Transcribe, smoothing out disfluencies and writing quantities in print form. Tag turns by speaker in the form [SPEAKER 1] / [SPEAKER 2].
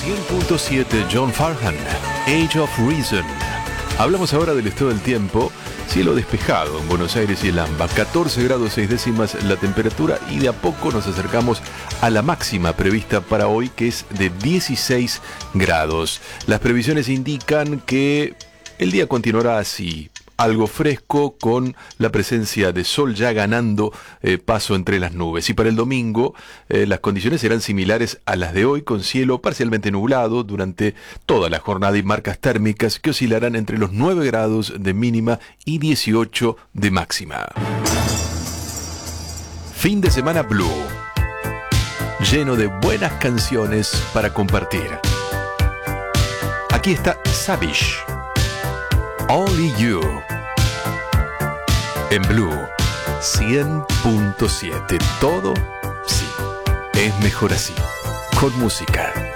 [SPEAKER 1] 100.7 John Farhan, Age of Reason. Hablamos ahora del estado del tiempo. Cielo despejado en Buenos Aires y el AMBA, 14 grados 6 décimas la temperatura y de a poco nos acercamos a la máxima prevista para hoy, que es de 16 grados. Las previsiones indican que el día continuará así, algo fresco con la presencia de sol ya ganando paso entre las nubes. Y para el domingo las condiciones serán similares a las de hoy, con cielo parcialmente nublado durante toda la jornada y marcas térmicas que oscilarán entre los 9 grados de mínima y 18 de máxima. Fin de semana Blue, lleno de buenas canciones para compartir. Aquí está Savage, Only You, en Blue 100.7. Todo, sí, es mejor así, con música.